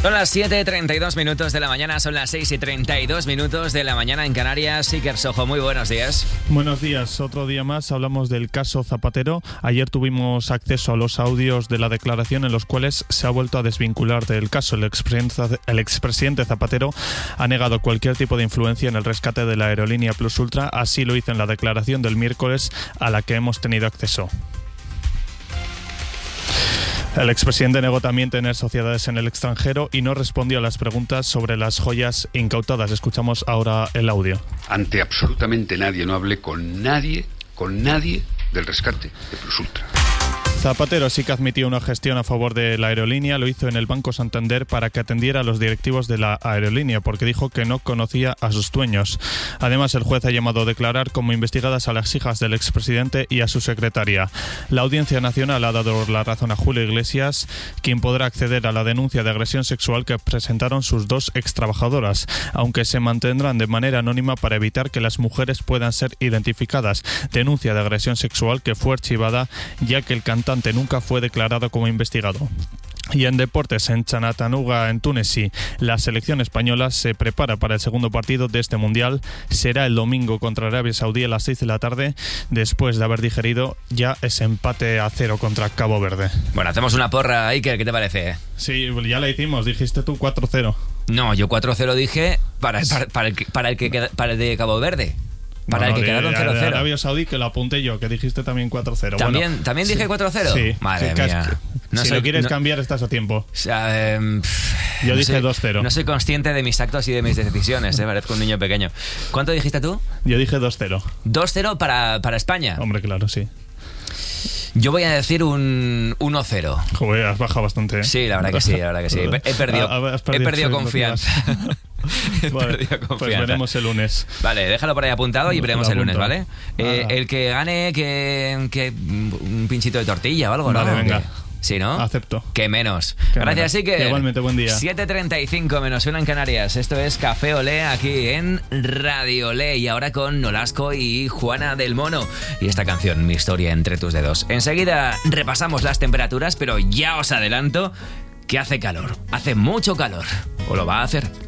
Son las 7:32 minutos de la mañana, son las 6:32 minutos de la mañana en Canarias. Iker Sojo, muy buenos días. Buenos días, otro día más hablamos del caso Zapatero. Ayer tuvimos acceso a los audios de la declaración en los cuales se ha vuelto a desvincular del caso. El expresidente Zapatero ha negado cualquier tipo de influencia en el rescate de la aerolínea Plus Ultra, así lo hizo en la declaración del miércoles a la que hemos tenido acceso. El expresidente negó también tener sociedades en el extranjero y no respondió a las preguntas sobre las joyas incautadas. Escuchamos ahora el audio. Ante absolutamente nadie, no hablé con nadie del rescate de Plus Ultra. Zapatero sí que admitió una gestión a favor de la aerolínea, lo hizo en el Banco Santander para que atendiera a los directivos de la aerolínea, porque dijo que no conocía a sus dueños. Además, el juez ha llamado a declarar como investigadas a las hijas del expresidente y a su secretaria. La Audiencia Nacional ha dado la razón a Julio Iglesias, quien podrá acceder a la denuncia de agresión sexual que presentaron sus dos extrabajadoras, aunque se mantendrán de manera anónima para evitar que las mujeres puedan ser identificadas. Denuncia de agresión sexual que fue archivada ya que el cantante nunca fue declarado como investigado. Y en deportes, en Chattanooga, en Tennessee, la selección española se prepara para el segundo partido de este mundial. Será el domingo contra Arabia Saudí a las 6 de la tarde, después de haber digerido ya ese empate a 0 contra Cabo Verde. Bueno, hacemos una porra, Iker, ¿qué te parece? Sí, ya la hicimos, dijiste tú 4-0. No, yo 4-0 dije para el de Cabo Verde. Para el que quedaron 0-0. De Arabia Saudí, que lo apunté yo, que dijiste también 4-0. ¿También dije 4-0? Sí. Madre mía. Si lo quieres cambiar, estás a tiempo. O sea, yo dije 2-0. No soy consciente de mis actos y de mis decisiones, parezco un niño pequeño. ¿Cuánto dijiste tú? Yo dije 2-0. 2-0 para España. Hombre, claro, sí. Yo voy a decir un 1-0. Joder, has bajado bastante, ¿eh? Sí, la verdad que sí. He perdido confianza. Pues veremos el lunes. Vale, déjalo por ahí apuntado y veremos el lunes, ¿vale? El que gane, que un pinchito de tortilla o algo, ¿no? Vale, venga. Sí, ¿no? Acepto. Que menos. Gracias, Iker. Igualmente, buen día. 7:35 menos 1 en Canarias. Esto es Café Olé aquí en Radio Olé. Y ahora con Nolasco y Juana del Mono. Y esta canción, Mi historia entre tus dedos. Enseguida repasamos las temperaturas, pero ya os adelanto que hace calor. Hace mucho calor. O lo va a hacer.